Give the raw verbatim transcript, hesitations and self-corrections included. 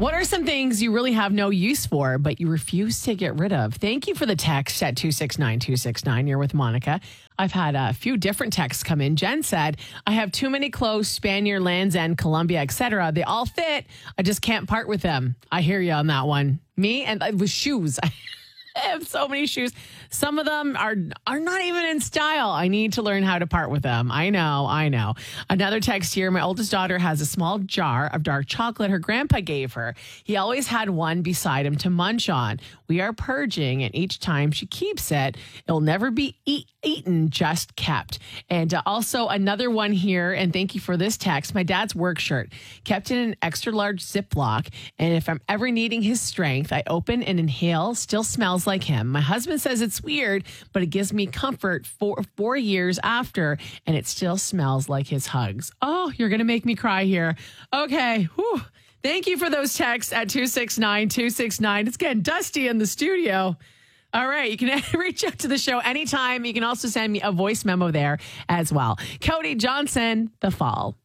What are some things you really have no use for, but you refuse to get rid of? Thank you for the text at two six nine two six nine. You're with Monica. I've had a few different texts come in. Jen said, I have too many clothes, Spaniard, Land's End, Columbia, et cetera. They all fit. I just can't part with them. I hear you on that one. Me and with shoes. I have so many shoes. Some of them are are not even in style. I need to learn how to part with them. I know, I know. Another text here. My oldest daughter has a small jar of dark chocolate her grandpa gave her. He always had one beside him to munch on. We are purging, and each time she keeps it, it'll never be eat, eaten, just kept. And uh, also another one here, and thank you for this text. My dad's work shirt, kept in an extra large Ziploc, and if I'm ever needing his strength, I open and inhale, still smells like him. My husband says it's weird, but it gives me comfort for four years after, and it still smells like his hugs. Oh, you're going to make me cry here. Okay. Whew. Thank you for those texts at two six nine two six nine. It's getting dusty in the studio. All right. You can reach out to the show anytime. You can also send me a voice memo there as well. Cody Johnson, The Fall.